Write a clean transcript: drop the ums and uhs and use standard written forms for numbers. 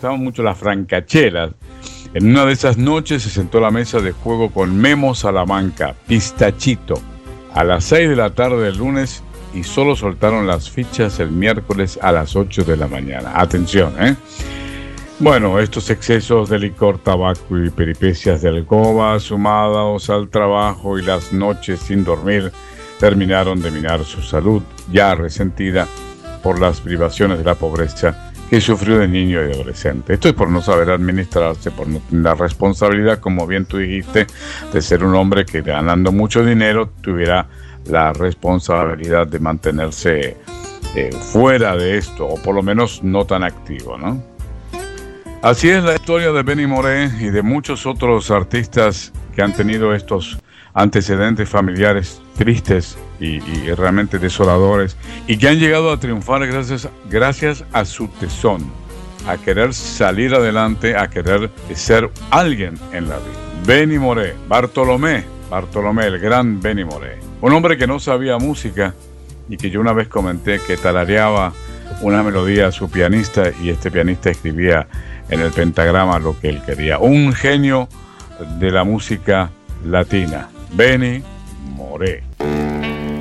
gustaban mucho las francachelas. En una de esas noches se sentó a la mesa de juego con Memo Salamanca, Pistachito, a las 6 de la tarde del lunes, y solo soltaron las fichas el miércoles a las 8 de la mañana. Atención, ¿eh? Bueno, estos excesos de licor, tabaco y peripecias de alcoba, sumados al trabajo y las noches sin dormir, terminaron de minar su salud, ya resentida por las privaciones de la pobreza que sufrió de niño y adolescente. Esto es por no saber administrarse, por no tener la responsabilidad, como bien tú dijiste, de ser un hombre que ganando mucho dinero tuviera la responsabilidad de mantenerse fuera de esto, o por lo menos no tan activo, ¿no? Así es la historia de Benny Moré y de muchos otros artistas que han tenido estos antecedentes familiares tristes y realmente desoladores, y que han llegado a triunfar gracias a su tesón, a querer salir adelante, a querer ser alguien en la vida. Benny Moré, Bartolomé, el gran Benny Moré. Un hombre que no sabía música y que yo una vez comenté que tarareaba una melodía a su pianista, y este pianista escribía en el pentagrama lo que él quería. Un genio de la música latina, Benny Moré.